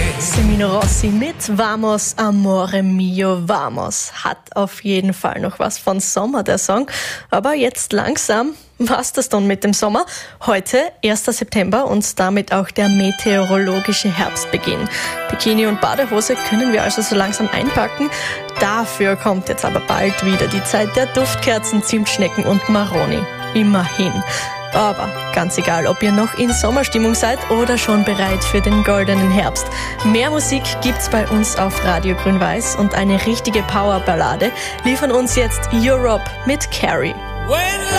Semino Rossi mit Vamos, Amore Mio, Vamos. Hat auf jeden Fall noch was von Sommer, der Song. Aber jetzt langsam war's das dann mit dem Sommer. Heute, 1. September und damit auch der meteorologische Herbstbeginn. Bikini und Badehose können wir also so langsam einpacken. Dafür kommt jetzt aber bald wieder die Zeit der Duftkerzen, Zimtschnecken und Maroni. Immerhin. Aber ganz egal, ob ihr noch in Sommerstimmung seid oder schon bereit für den goldenen Herbst. Mehr Musik gibt's bei uns auf Radio Grün-Weiß und eine richtige Powerballade liefern uns jetzt Europe mit Carrie.